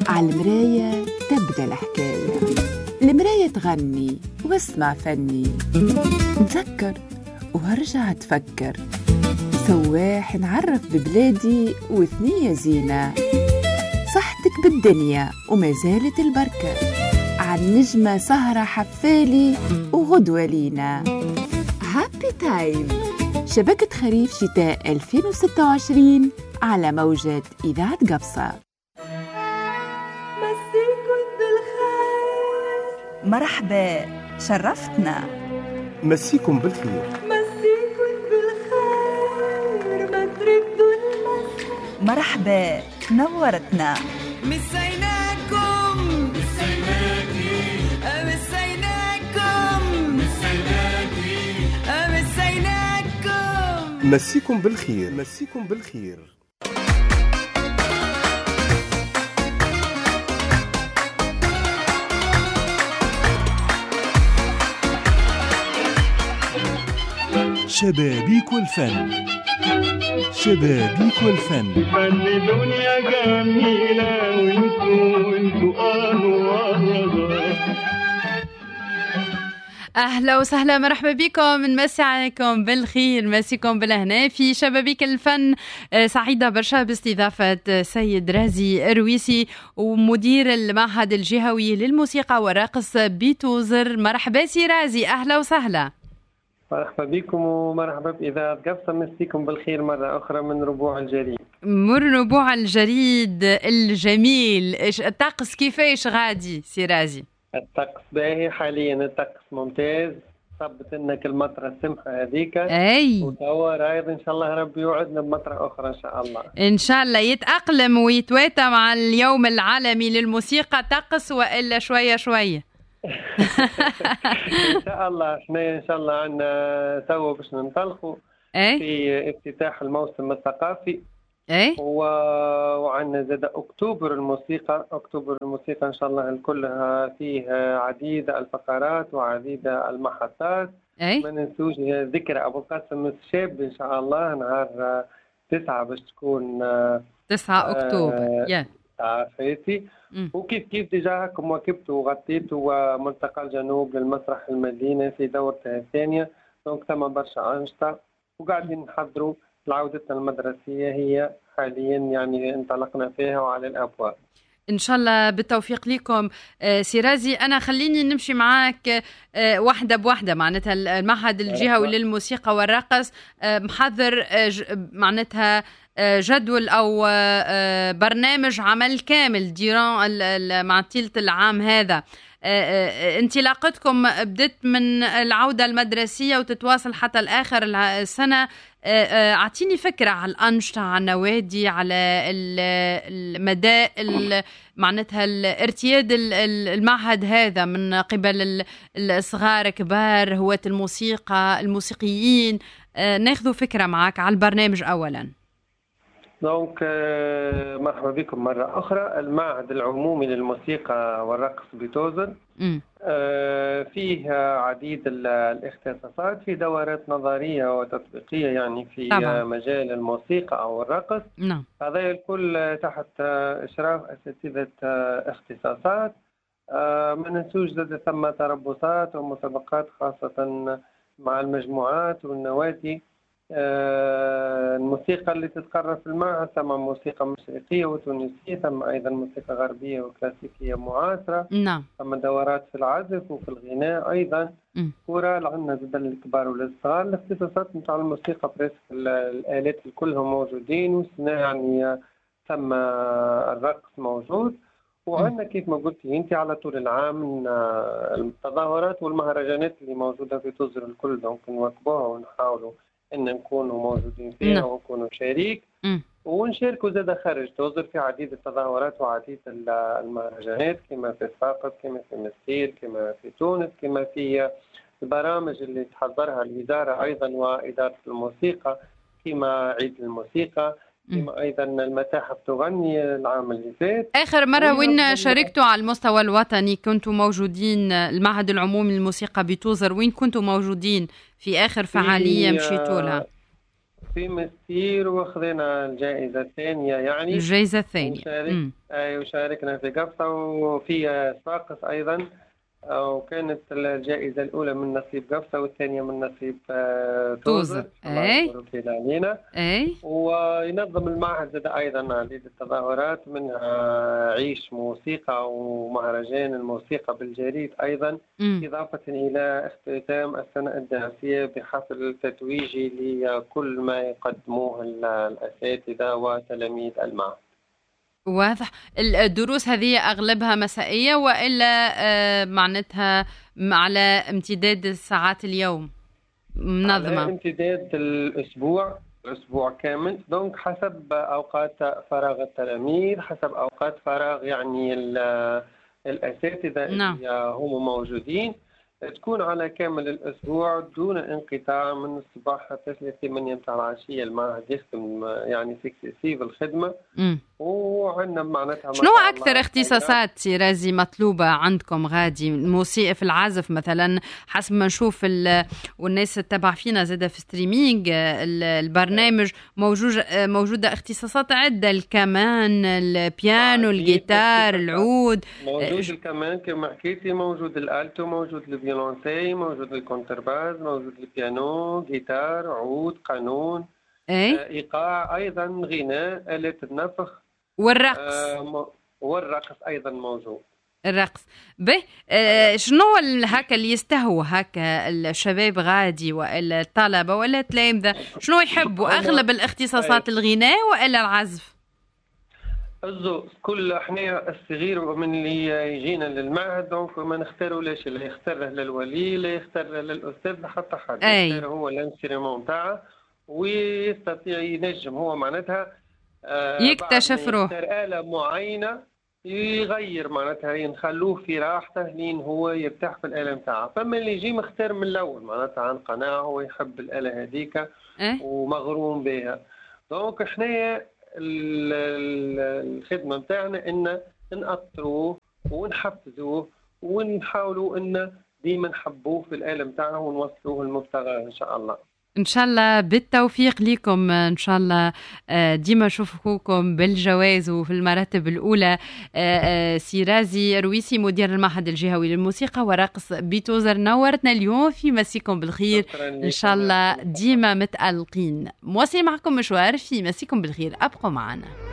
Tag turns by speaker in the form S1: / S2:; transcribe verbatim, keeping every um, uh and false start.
S1: عالمراية تبدأ الحكاية، المراية تغني واسمع فني، نتذكر وارجع تفكر، سواح نعرف ببلادي وثنية زينة، صحتك بالدنيا وما زالت البركة، عن نجمة سهرة حفالي وغدوة لينا. هابي تايم، شبكة خريف شتاء ألفين وستة وعشرين على موجة إذاعة قبصة.
S2: مرحبا، شرفتنا.
S3: مسيكم بالخير.
S4: مسيكم بالخير، ما تردوا المسا.
S2: مرحبا، نورتنا.
S5: مسيناكم مسيناكي مسيناكم مسيناكي مسيناكم.
S3: مسيكم بالخير. مسيكم بالخير.
S6: شبابيك والفن، شبابيك والفن.
S7: فن دنيا جميلة وانتو وانتو أنوار.
S8: أهلا وسهلا، مرحبا بكم، نمسي عليكم بالخير، مسيكم بالهنا في شبابيك الفن. سعيدة برشا باستضافة سيد رازي الرويسي ومدير المعهد الجهوي للموسيقى والرقص بتوزر. مرحبا سي رازي، أهلا وسهلا.
S9: مرحبا بكم ومرحبا بإذاعة قبصة، مسيكم بالخير مرة أخرى من ربوع الجريد.
S8: من ربوع الجريد الجميل، الطقس كيفاش غادي سي رازي؟
S9: الطقس باهي حاليا، الطقس ممتاز، صبت لنا المطرة السمحة هذيك.
S8: أي
S9: وتوا رايد إن شاء الله ربي يوعدنا بمطرة أخرى إن شاء الله.
S8: إن شاء الله يتأقلم ويتواتى مع اليوم العالمي للموسيقى طقس وإلا شوية شوية.
S9: ان شاء الله احنا ان شاء الله عندنا توا باش ننطلقوا في افتتاح الموسم الثقافي.
S8: ايه
S9: و... وعندنا زاد اكتوبر الموسيقى، اكتوبر الموسيقى ان شاء الله كلها فيه عديد الفقرات وعديد المحطات.
S8: ايه
S9: ما ننسوش ذكرى ابو القاسم الشاب ان شاء الله نهار تسعة باش تكون
S8: تسعة اكتوبر. يا
S9: عافيتي. وكيف كيف ديجا هكم واكبتوا وغطيتوا ملتقى الجنوب للمسرح المدينة في دورتها الثانية، دونك ثم برشا أنشطة وقاعدين نحضروا لعودتنا المدرسية هي حاليا يعني انطلقنا فيها وعلى الأبواب.
S8: إن شاء الله بالتوفيق لكم. آه سي رازي، أنا خليني نمشي معاك آه واحدة بواحدة. معناتها المعهد الجهوي للموسيقى والرقص آه محضر آه معناتها جدول أو برنامج عمل كامل ديران مع طيلة العام هذا. انطلاقتكم بدت من العودة المدرسية وتتواصل حتى الآخر السنة. أعطيني فكرة على الأنشطة، على النوادي، على المدى معناتها الارتياد المعهد هذا من قبل الصغار كبار هواة الموسيقى الموسيقيين. ناخذوا فكرة معك على البرنامج أولاً.
S9: دونك مرحبا بكم مرة أخرى. المعهد العمومي للموسيقى والرقص بتوزر فيه عديد الاختصاصات في دورات نظرية وتطبيقية يعني في طبعا. مجال الموسيقى أو الرقص.
S8: نعم.
S9: هذا الكل تحت إشراف أساتذة اختصاصات. ما ننسوش زاد ثم تربصات ومسابقات خاصة مع المجموعات والنوادي. آه الموسيقى اللي تتقرر في المعهد ثم موسيقى مشرقية وتونسية، ثم أيضا موسيقى غربية وكلاسيكية معاصرة.
S8: نعم.
S9: ثم دورات في العزف وفي الغناء أيضا. كورال عندنا زاد الكبار والصغار. الاختصاصات نتاع الموسيقى بريسك الآلات كلهم موجودين، والسنة يعني ثم الرقص موجود. وعندنا كيف ما قلتي انت على طول العام التظاهرات والمهرجانات اللي موجودة في توزر الكل، دونك نواكبوها ونحاولوا ان نكونوا موجودين فيها. نعم. ونكونوا شريك م. ونشاركوا زاد خارج توزر في عديد التظاهرات وعديد المهرجانات كما في صفاقس، كما في مسير، كما في تونس، كما في البرامج اللي تحضرها الوزارة ايضا وإدارة الموسيقى، كما عيد الموسيقى، كما ايضا المتاحف تغني العام اللي فات.
S8: اخر مره وين شاركتوا على المستوى الوطني كنتوا موجودين؟ المعهد العمومي للموسيقى بتوزر وين كنتوا موجودين في اخر فعاليه مشيتوا لها؟
S9: في مستير وخذنا الجائزة الثانية يعني
S8: الجائزة الثانية
S9: وشارك أي وشاركنا في قفصة وفي صفاقس أيضا، وكانت الجائزة الأولى من نصيب قفصة والثانية من نصيب توزر.
S8: أي
S9: أي وينظم المعهد زاد أيضا عديد التظاهرات منها عيش موسيقى ومهرجان الموسيقى بالجريد أيضا م. إضافة إلى اختتام السنة الدراسية بحفل تتويجي لكل ما يقدموه الأساتذة وتلاميذ المعهد.
S8: واضح. الدروس هذه أغلبها مسائية وإلا آه معناتها على امتداد ساعات اليوم منظمة؟
S9: على امتداد الأسبوع الأسبوع كامل، دونك حسب أوقات فراغ التلاميذ، حسب أوقات فراغ يعني الأساتذة
S8: نعم.
S9: اللي هم موجودين، تكون على كامل الأسبوع دون انقطاع من الصباح حتى الثمانية متاع العشية. المعهد يخدم يعني سكسيسيف الخدمة.
S8: م.
S9: وعندنا معناتها
S8: شنو أكثر اختصاصات سيرازي مطلوبة عندكم غادي؟ الموسيقى في العزف مثلا حسب ما نشوف والناس تتابع فينا زادة في ستريمينج البرنامج موجود موجودة اختصاصات عدة، الكمان، البيانو، الجيتار، العود.
S9: موجود الكمان كما حكيتي، موجود الالتو، موجود الفيولونسي، موجود الكونترباز، موجود البيانو، جيتار، عود، قانون،
S8: أي؟
S9: ايقاع، ايضا غناء، آلات النفخ
S8: والرقص.
S9: آه والرقص ايضا موجود.
S8: الرقص به آه شنو هكا اللي يستهوى هكا الشباب غادي ولا الطلبة ولا التلامذة شنو يحبوا؟ اغلب الاختصاصات الغناء ولا العزف؟
S9: الزوز كل احنا الصغير من اللي يجينا للمعهد دونك ما نختاروا ليش، اللي يختار له للولي، اللي يختار له للاستاذ، حتى حد يختار هو الانسترومون تاعه ويستطيع ينجم هو معناتها
S8: آه يكتشف روح
S9: آلة معينة يغير معناتها نخلوه في راحته لين هو يرتاح في الآلة نتاعه. فما اللي يجي مختار من الأول معناتها عن قناعة هو يحب الآلة هذيك
S8: أه؟
S9: ومغروم بها. دونك احنا الخدمة نتاعنا إن نأطروه ونحفزوه ونحاولوا إن ديما نحبوه في الآلة نتاعه ونوصلوه المبتغى إن شاء الله.
S8: إن شاء الله بالتوفيق لكم، إن شاء الله ديما نشوفكم بالجوائز وفي المراتب الأولى. سيرازي رويسي مدير المعهد الجهوي للموسيقى ورقص بتوزر نورتنا اليوم في مسيكم بالخير، إن شاء الله ديما متألقين. مواصل معكم مشوار في مسيكم بالخير، أبقوا معنا.